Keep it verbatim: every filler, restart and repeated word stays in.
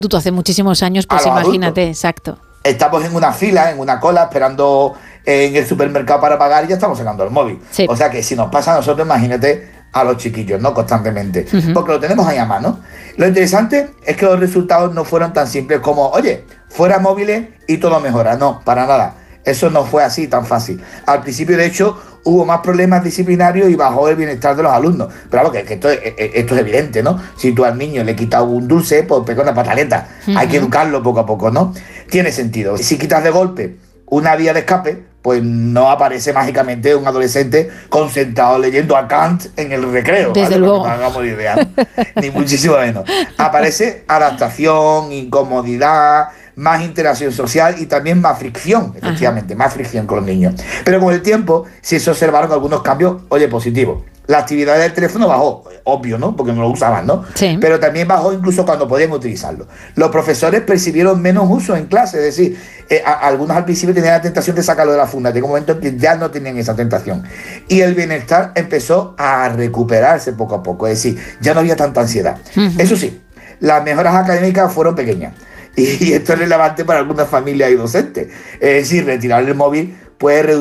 Tú hace muchísimos años, pues imagínate, adultos. Exacto. Estamos en una fila, en una cola, esperando en el supermercado para pagar y ya estamos sacando el móvil. Sí. O sea que si nos pasa a nosotros, imagínate a los chiquillos, ¿no? Constantemente. Uh-huh. Porque lo tenemos ahí a mano. Lo interesante es que los resultados no fueron tan simples como, oye, fuera móviles y todo mejora. No, para nada. Eso no fue así tan fácil. Al principio, de hecho, hubo más problemas disciplinarios y bajó el bienestar de los alumnos. Pero claro, que, que esto, esto es evidente, ¿no? Si tú al niño le quitas un dulce, pues pega una pataleta. Uh-huh. Hay que educarlo poco a poco, ¿no? Tiene sentido. Si quitas de golpe una vía de escape, pues no aparece mágicamente un adolescente concentrado leyendo a Kant en el recreo. Desde ¿vale? luego. No hagamos idea, ¿no? Ni muchísimo menos. Aparece adaptación, incomodidad, más interacción social y también más fricción, efectivamente, Ajá. más fricción con los niños. Pero con el tiempo sí se observaron algunos cambios, oye, positivos. La actividad del teléfono bajó, obvio, ¿no? Porque no lo usaban, ¿no? Sí. Pero también bajó incluso cuando podían utilizarlo. Los profesores percibieron menos uso en clase, es decir, eh, a, algunos al principio tenían la tentación de sacarlo de la funda, llegó un momento en que ya no tenían esa tentación. Y el bienestar empezó a recuperarse poco a poco, es decir, ya no había tanta ansiedad. Uh-huh. Eso sí, las mejoras académicas fueron pequeñas. Y esto es relevante para algunas familias y docentes. Es decir, retirar el móvil puede reducir